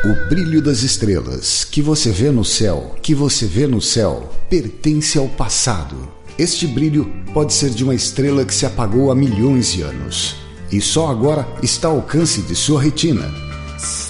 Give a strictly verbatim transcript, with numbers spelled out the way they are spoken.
O brilho das estrelas que você vê no céu, que você vê no céu, pertence ao passado. Este brilho pode ser de uma estrela que se apagou há milhões de anos e só agora está ao alcance de sua retina.